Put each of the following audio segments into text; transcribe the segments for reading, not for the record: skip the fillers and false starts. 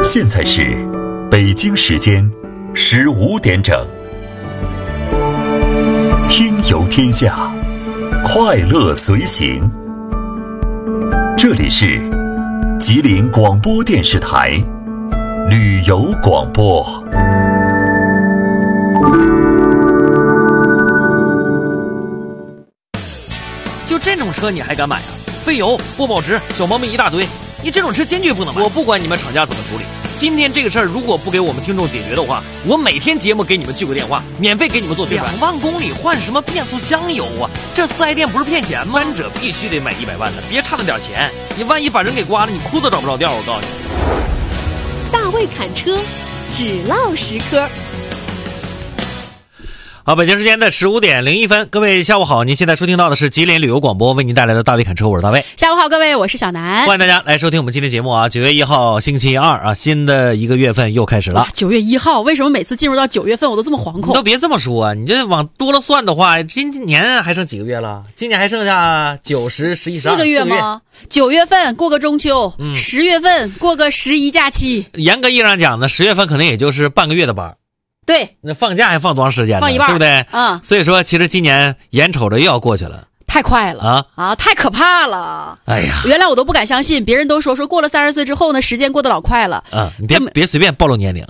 现在是北京时间15点整。听游天下，快乐随行。这里是吉林广播电视台旅游广播。 就这种车你还敢买啊？费油不保值，小毛病一大堆，你这种车坚决不能买。我不管你们厂家怎么处理，今天这个事儿如果不给我们听众解决的话，我每天节目给你们聚个电话，免费给你们做宣传。2万公里换什么变速箱油啊？这四 S 店不是骗钱吗？三者必须得买100万的，别差那点钱，你万一把人给刮了，你裤子找不着调。我告诉你， 大卫侃车，只唠实科。 好，北京时间的15点01分，各位下午好，您现在收听到的是吉林旅游广播为您带来的大卫侃车，我是大卫。 下午好，各位，我是小南， 欢迎大家来收听我们今天节目啊。9月1号星期二啊，新的一个月份又开始了。 9月1号，为什么每次进入到9月份我都这么惶恐？ 你都别这么说，你这往多了算的话，今年还剩几个月了？今年还剩下9、10、11、12 4个月吗？9月份过个中秋，10月份过个11假期。 严格意义上讲呢，10月份可能也就是半个月的班。 对， 那放假还放多长时间呢？ 放一半， 对不对？ 嗯， 所以说其实今年眼瞅着又要过去了， 太快了啊，太可怕了！哎呀，原来我都不敢相信，别人都说过了30岁之后呢，时间过得老快了。 你别随便暴露年龄。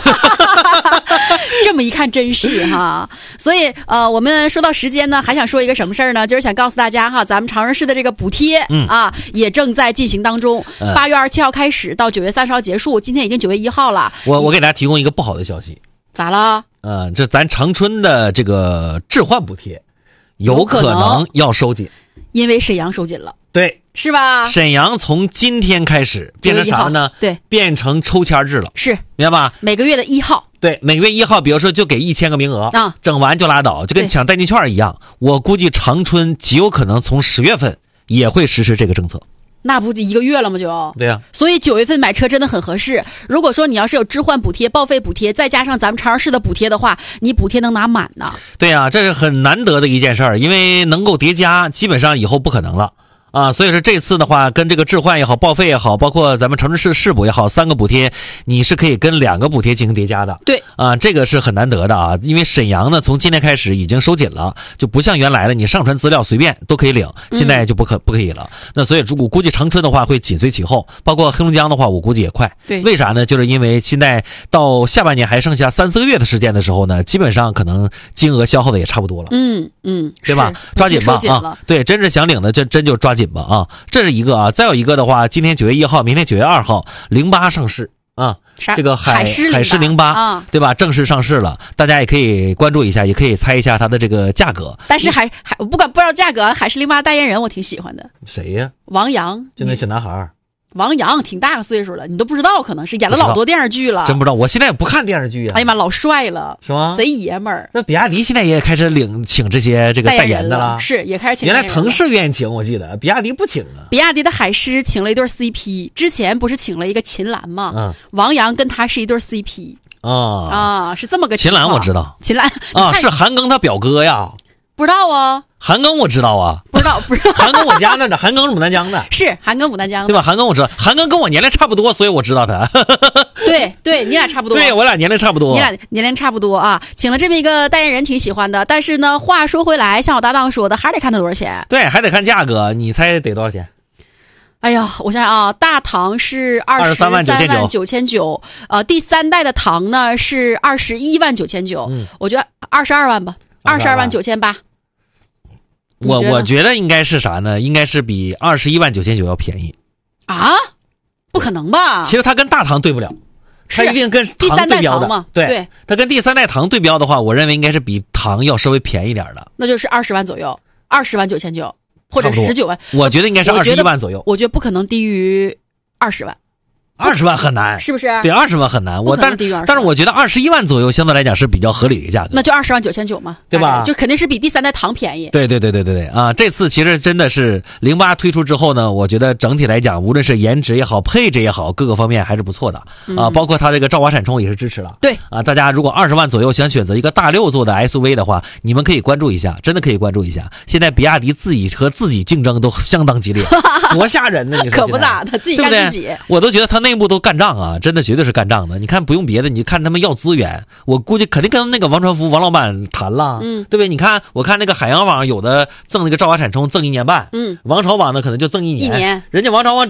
这么一看真是哈，所以我们说到时间呢，还想说一个什么事儿呢？就是想告诉大家哈，咱们长春市的这个补贴也正在进行当中。8月27号开始到9月30号结束，今天已经9月1号了。 我给大家提供一个不好的消息。 咋了？ 这咱长春的这个置换补贴有可能要收紧， 因为沈阳收紧了。 对， 是吧？ 沈阳从今天开始变成啥呢？ 对， 变成抽签制了。 是， 明白吧？ 每个月的1号。 对，每个月1号，比如说就给1000个名额啊，整完就拉倒，就跟抢代金券一样。我估计长春极有可能从10月份也会实施这个政策。 那不就1个月了吗？就对呀， 所以9月份买车真的很合适。如果说你要是有置换补贴、报废补贴，再加上咱们长春市的补贴的话，你补贴能拿满呢。 对呀，这是很难得的一件事儿，因为能够叠加，基本上以后不可能了。所以说这次的话，跟这个置换也好，报废也好，包括咱们长春市市补也好，3个补贴，你是可以跟2个补贴进行叠加的。 对， 这个是很难得的啊，因为沈阳呢从今天开始已经收紧了，就不像原来的你上传资料随便都可以领，现在就不可以了。那所以我估计长春的话会紧随其后，包括黑龙江的话，我估计也快。 对， 为啥呢？就是因为现在到下半年还剩下3、4个月的时间的时候呢，基本上可能金额消耗的也差不多了。对吧？抓紧吧啊！对，真是想领的真就抓紧吧啊！这是一个啊，再有一个的话，今天9月1号，明天9月2号08上市啊，这个海狮08对吧？正式上市了，大家也可以关注一下，也可以猜一下它的这个价格。 但是我不知道价格，海狮08代言人我挺喜欢的。 谁呀？ 王阳， 就那小男孩。 王阳挺大个岁数了，你都不知道，可能是演了老多电视剧了。 真不知道，我现在也不看电视剧啊。 哎呀妈，老帅了， 是吗？ 贼爷们儿。 那比亚迪现在也开始请这些这个代言的了， 是也开始请。 原来腾势愿意请，我记得比亚迪不请啊。 比亚迪的海狮请了一对 CP， 之前不是请了一个秦岚吗？王阳跟他是一对 CP 是这么个情况。 秦岚我知道， 秦岚是韩庚他表哥呀。 不知道啊。 韩庚我知道啊， 不知道。 韩庚我家那的，韩庚是牡丹江的， 是韩庚牡丹江的， 对吧？韩庚我知道，韩庚跟我年龄差不多，所以我知道他。 对，你俩差不多。 对，我俩年龄差不多。 你俩年龄差不多啊，请了这么一个代言人，挺喜欢的。但是呢，话说回来，像我搭档说的，还得看他多少钱。 对，还得看价格，你猜得多少钱？ 哎呀，我想想啊，大唐是23万9,900，第3代的唐呢是21万9,900，我觉得22万吧，22万9,800。 我觉得应该是啥呢？应该是比21万9,900要便宜啊？不可能吧？ 其实它跟大唐对不了，它一定跟唐对标的嘛。对，它跟第3代唐对标的话，我认为应该是比唐要稍微便宜点的。 那就是20万左右，20万9,900或者19万。 我觉得应该是21万左右。 我觉得不可能低于20万。 20万很难， 是不是？ 对，20万很难。但是我觉得21万左右相对来讲是比较合理的一个价格。 那就20万9,900嘛， 对吧？ 就肯定是比第3代唐便宜。 对啊！这次其实真的是08推出之后呢，我觉得整体来讲，无论是颜值也好，配置也好，各个方面还是不错的啊。包括它这个兆华闪充也是支持了。 对啊，大家如果20万左右想选择一个大6座的 SUV 的话，你们可以关注一下，真的可以关注一下。现在比亚迪自己竞争都相当激烈，多吓人呢！你说可不咋的，自己干自己。 我都觉得他内内部都干仗啊，真的绝对是干仗的。你看不用别的，你看他们要资源，我估计肯定跟那个王传福王老板谈了，对不对？你看我看那个海洋网有的赠那个赵华产充赠1年半，王朝网呢可能就赠1年，人家王朝网